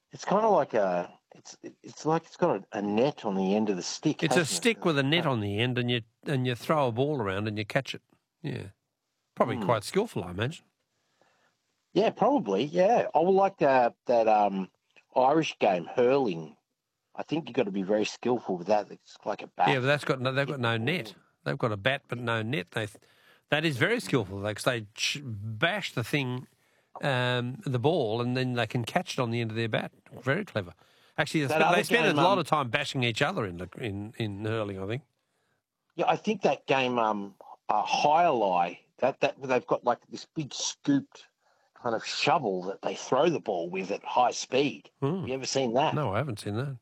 It's kind of like it's like it's got a net on the end of the stick. It's a hasn't stick with a net on the end, and you throw a ball around and you catch it. Yeah, probably quite skillful, I imagine. Yeah, probably. Yeah, I would like that Irish game, hurling. I think you've got to be very skillful with that. It's like a bat. Yeah, but they've got no net. They've got a bat but no net. That is very skillful because they bash the thing, the ball, and then they can catch it on the end of their bat. Very clever. Actually, they spend a lot of time bashing each other in hurling, I think. Yeah, I think that game, high lie, that they've got like this big scooped kind of shovel that they throw the ball with at high speed. Have you ever seen that? No, I haven't seen that.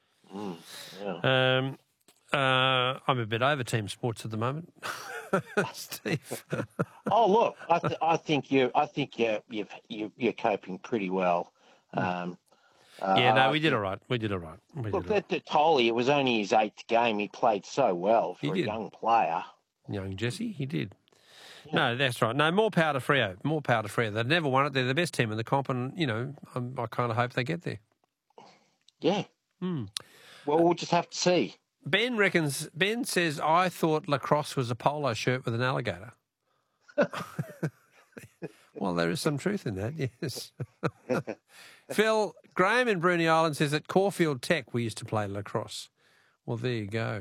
Yeah. I'm a bit over team sports at the moment, Steve. Oh, look, I think you're coping pretty well. We did all right. Look, that Tolley, it was only his 8th game. He played so well for a young player. Young Jesse, he did. Yeah. No, that's right. No, more power to Freo. More power to Freo. They've never won it. They're the best team in the comp, and, I kind of hope they get there. Yeah. Well, we'll just have to see. Ben says, I thought lacrosse was a polo shirt with an alligator. Well, there is some truth in that, yes. Phil, Graham in Bruny Island says at Caulfield Tech we used to play lacrosse. Well, there you go.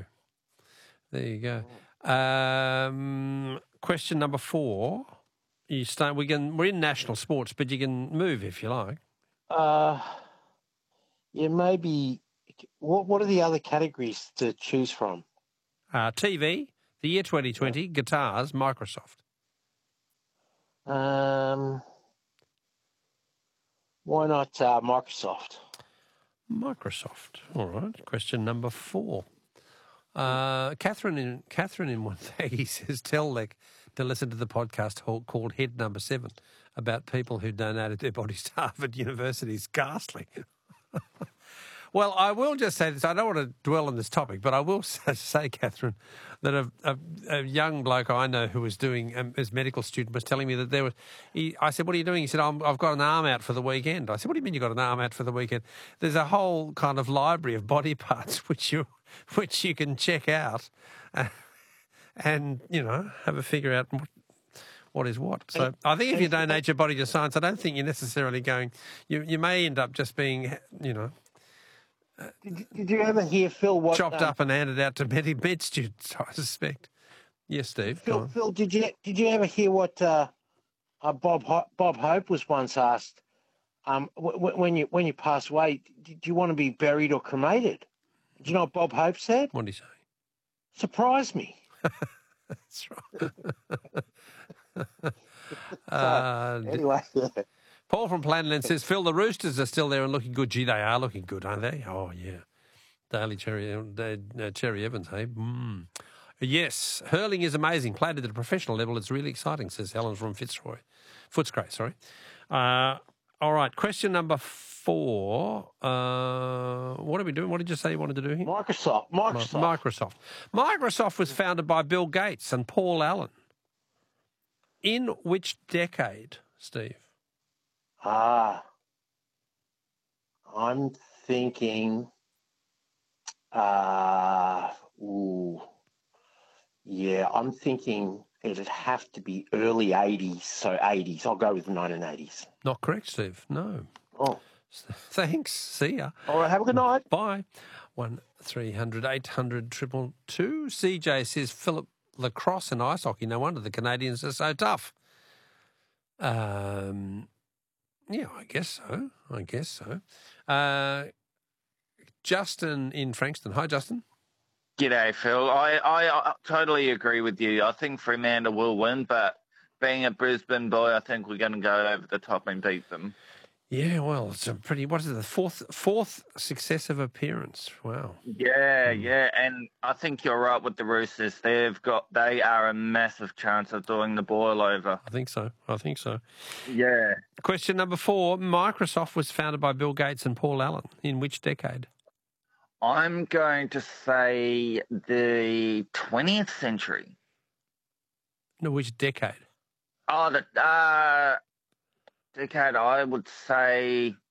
Question number 4. We're in national sports, but you can move if you like. Yeah, maybe. What are the other categories to choose from? TV, the year 2020, guitars, Microsoft. Why not Microsoft? Microsoft. All right. Question number 4. Catherine in Wonthaggi says, tell Lek to listen to the podcast called Head Number 7 about people who donated their bodies to Harvard University. It's ghastly. Well, I will just say this. I don't want to dwell on this topic, but I will say, Catherine, that a young bloke I know who was doing his medical student was telling me that there was. I said, "What are you doing?" He said, "I've got an arm out for the weekend." I said, "What do you mean you got an arm out for the weekend?" There's a whole kind of library of body parts which you can check out, and have a figure out what is what. So I think if you donate your body to science, I don't think you're necessarily going. You may end up just being, Did you ever hear, Phil, what... chopped up and handed out to med students, I suspect. Yes, Steve. Phil, did you ever hear what Bob Hope was once asked? When you pass away, do you want to be buried or cremated? Do you know what Bob Hope said? What did he say? Surprise me. That's right. Anyway, yeah. Paul from Planland says, Phil, the Roosters are still there and looking good. Gee, they are looking good, aren't they? Oh, yeah. Cherry Evans, hey? Yes, hurling is amazing. Played at a professional level. It's really exciting, says Helen from Footscray, sorry. All right, question number 4. What are we doing? What did you say you wanted to do here? Microsoft. Microsoft was founded by Bill Gates and Paul Allen. In which decade, Steve? I'm thinking, I'm thinking it'd have to be early 80s, so 80s. I'll go with the 1980s. Not correct, Steve. No. Oh. Thanks. See ya. All right, have a good night. Bye. 1300 800 222. CJ says, Philip, lacrosse and ice hockey, no wonder the Canadians are so tough. Yeah, I guess so. Justin in Frankston. Hi, Justin. G'day, Phil. I totally agree with you. I think Fremantle will win, but being a Brisbane boy, I think we're going to go over the top and beat them. Yeah, well, it's the fourth successive appearance. Wow. Yeah, and I think you're right with the Roosters. They are a massive chance of doing the boil over. I think so. Yeah. Question number 4. Microsoft was founded by Bill Gates and Paul Allen. In which decade? I'm going to say the 20th century. No, which decade? Oh, the decade, I would say